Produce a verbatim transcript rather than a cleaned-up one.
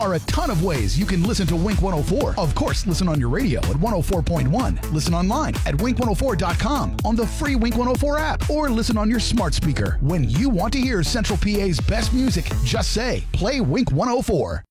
are a ton of ways you can listen to Wink one oh four. Of course, listen on your radio at one oh four point one. Listen online at wink one oh four dot com, on the free Wink one oh four app, or listen on your smart speaker. When you want to hear Central P A's best music, just say, play Wink one oh four.